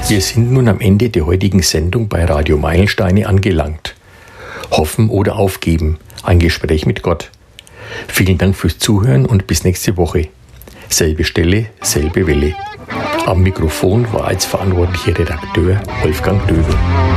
Wir sind nun am Ende der heutigen Sendung bei Radio Meilensteine angelangt. Hoffen oder aufgeben. Ein Gespräch mit Gott. Vielen Dank fürs Zuhören und bis nächste Woche. Selbe Stelle, selbe Welle. Am Mikrofon war als verantwortlicher Redakteur Wolfgang Döbel.